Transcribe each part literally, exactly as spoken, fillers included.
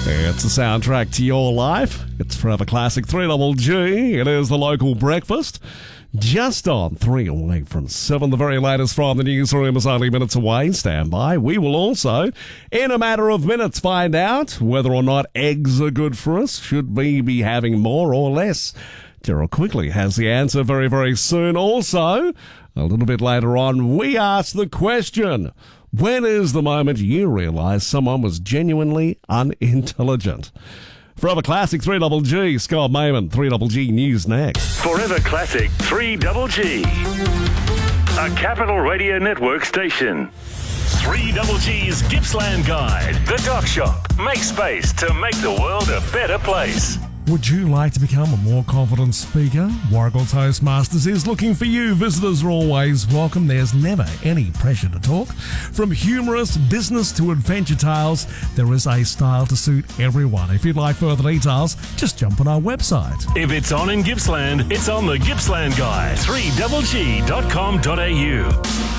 It's a soundtrack to your life. It's Forever Classic three double G. It is the local breakfast. Just on three away from seven. The very latest from the newsroom is only minutes away. Stand by. We will also, in a matter of minutes, find out whether or not eggs are good for us. Should we be having more or less? Gerald Quickly has the answer very, very soon. Also, a little bit later on, we ask the question: when is the moment you realise someone was genuinely unintelligent? Forever Classic three double G, Scott Mayman, three double G News next. Forever Classic three double G, a Capital Radio Network station. three double G's Gippsland Guide, the Doc Shop. Make space to make the world a better place. Would you like to become a more confident speaker? Warragul Toastmasters is looking for you. Visitors are always welcome. There's never any pressure to talk. From humorous business to adventure tales, there is a style to suit everyone. If you'd like further details, just jump on our website. If it's on in Gippsland, it's on the Gippsland Guide, three double G dot com dot a u.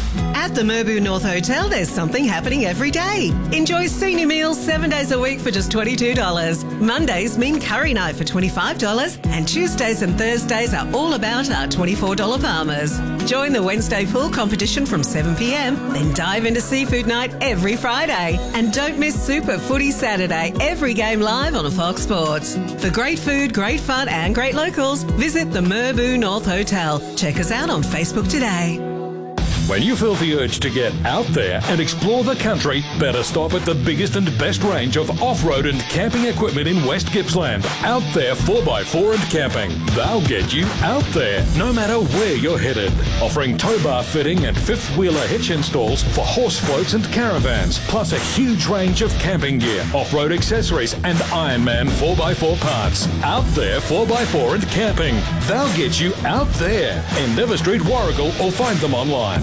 At the Merbau North Hotel, there's something happening every day. Enjoy senior meals seven days a week for just twenty-two dollars. Mondays mean curry night for twenty-five dollars, and Tuesdays and Thursdays are all about our twenty-four dollars Palmers. Join the Wednesday pool competition from seven p.m, then dive into seafood night every Friday. And don't miss Super Footy Saturday, every game live on Fox Sports. For great food, great fun and great locals, visit the Merbau North Hotel. Check us out on Facebook today. When you feel the urge to get out there and explore the country, better stop at the biggest and best range of off-road and camping equipment in West Gippsland. Out There four by four and Camping. They'll get you out there, no matter where you're headed. Offering tow bar fitting and fifth-wheeler hitch installs for horse floats and caravans, plus a huge range of camping gear, off-road accessories and Ironman four by four parts. Out There four by four and Camping. They'll get you out there. Endeavour Street, Warragul, or find them online.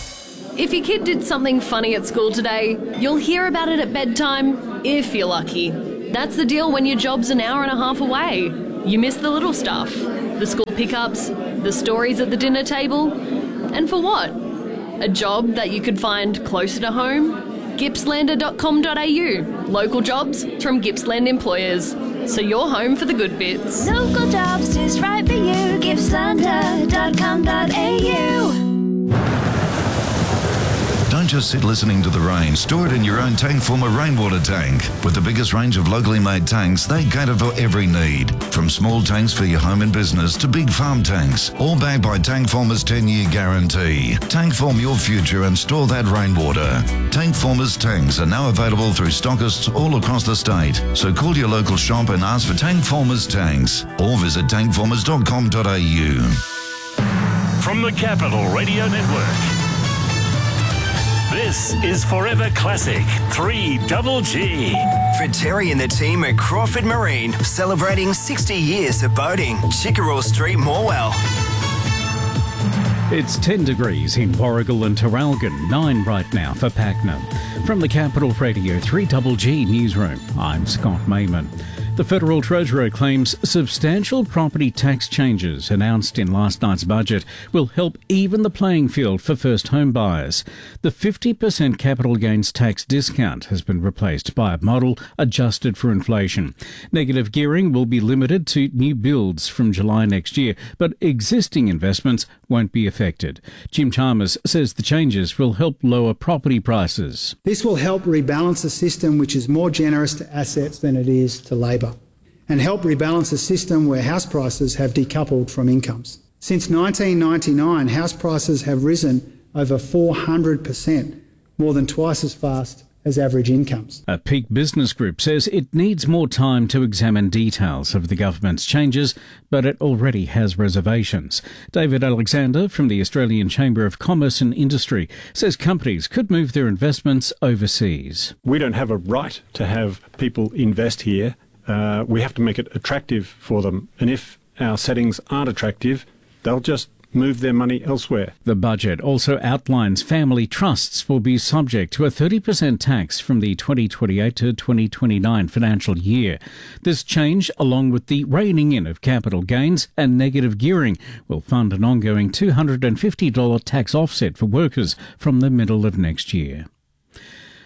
If your kid did something funny at school today, you'll hear about it at bedtime, if you're lucky. That's the deal when your job's an hour and a half away. You miss the little stuff, the school pickups, the stories at the dinner table. And for what? A job that you could find closer to home? Gippslander dot com dot a u. Local jobs from Gippsland employers. So you're home for the good bits. Local jobs is right for you. Gippslander dot com dot a u. Don't just sit listening to the rain. Store it in your own Tankformer rainwater tank. With the biggest range of locally made tanks, they cater for every need. From small tanks for your home and business to big farm tanks, all backed by Tankformer's ten-year guarantee. Tankform your future and store that rainwater. Tankformer's tanks are now available through stockists all across the state. So call your local shop and ask for Tankformer's tanks, or visit tankformers dot com dot a u. From the Capital Radio Network, this is Forever Classic three double G. For Terry and the team at Crawford Marine, celebrating sixty years of boating. Chickerell Street, Morwell. It's ten degrees in Warragul and Terralgan, nine right now for Pakenham. From the Capital Radio three double G Newsroom, I'm Scott Mayman. The Federal Treasurer claims substantial property tax changes announced in last night's budget will help even the playing field for first home buyers. The fifty percent capital gains tax discount has been replaced by a model adjusted for inflation. Negative gearing will be limited to new builds from July next year, but existing investments won't be affected. Jim Chalmers says the changes will help lower property prices. This will help rebalance a system which is more generous to assets than it is to labour, and help rebalance a system where house prices have decoupled from incomes. Since nineteen ninety-nine, house prices have risen over four hundred percent, more than twice as fast as average incomes. A Peak Business Group says it needs more time to examine details of the government's changes, but it already has reservations. David Alexander from the Australian Chamber of Commerce and Industry says companies could move their investments overseas. We don't have a right to have people invest here. Uh, we have to make it attractive for them. And if our settings aren't attractive, they'll just move their money elsewhere. The budget also outlines family trusts will be subject to a thirty percent tax from the twenty twenty-eight to twenty twenty-nine financial year. This change, along with the reining in of capital gains and negative gearing, will fund an ongoing two hundred fifty dollars tax offset for workers from the middle of next year.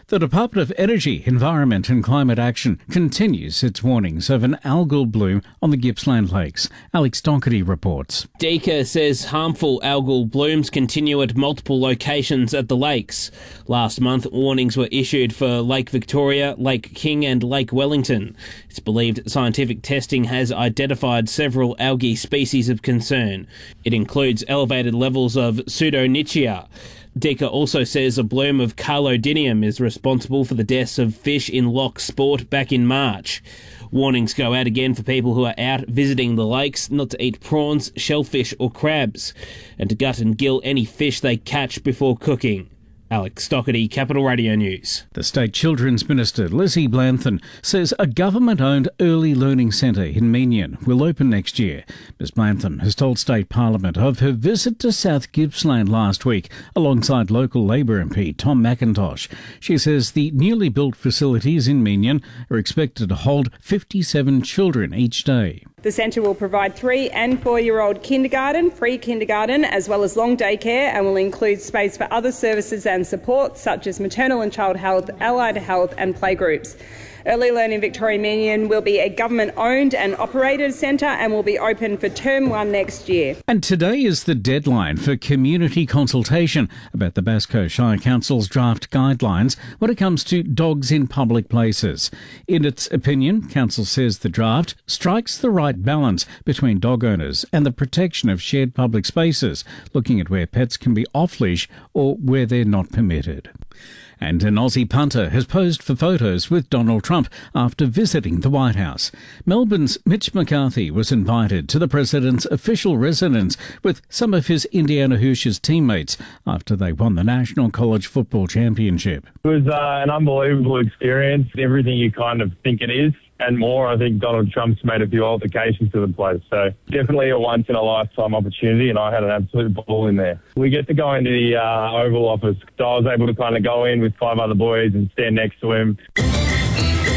The Department of Energy, Environment and Climate Action continues its warnings of an algal bloom on the Gippsland Lakes. Alex Doherty reports. DECA says harmful algal blooms continue at multiple locations at the lakes. Last month, warnings were issued for Lake Victoria, Lake King and Lake Wellington. It's believed scientific testing has identified several algae species of concern. It includes elevated levels of Pseudonychia. DECA also says a bloom of Carlodinium is responsible for the deaths of fish in Loch Sport back in March. Warnings go out again for people who are out visiting the lakes not to eat prawns, shellfish or crabs, and to gut and gill any fish they catch before cooking. Alex Doherty, Capital Radio News. The State Children's Minister, Lizzie Blantham, says a government-owned early learning centre in Meenian will open next year. Miz Blantham has told State Parliament of her visit to South Gippsland last week alongside local Labor M P Tom McIntosh. She says the newly built facilities in Meenian are expected to hold fifty-seven children each day. The centre will provide three and four-year-old kindergarten, free kindergarten, as well as long daycare, and will include space for other services and support such as maternal and child health, allied health and playgroups. Early Learning Victoria Meenian will be a government-owned and operated centre and will be open for term one next year. And today is the deadline for community consultation about the Bass Coast Shire Council's draft guidelines when it comes to dogs in public places. In its opinion, Council says the draft strikes the right balance between dog owners and the protection of shared public spaces, looking at where pets can be off-leash or where they're not permitted. And an Aussie punter has posed for photos with Donald Trump after visiting the White House. Melbourne's Mitch McCarthy was invited to the president's official residence with some of his Indiana Hoosiers teammates after they won the National College Football Championship. It was uh, an unbelievable experience, everything you kind of think it is. And more, I think Donald Trump's made a few altercations to the place. So definitely a once-in-a-lifetime opportunity, and I had an absolute ball in there. We get to go into the uh, Oval Office. So I was able to kind of go in with five other boys and stand next to him.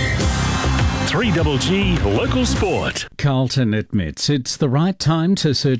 three G G Local Sport. Carlton admits it's the right time to search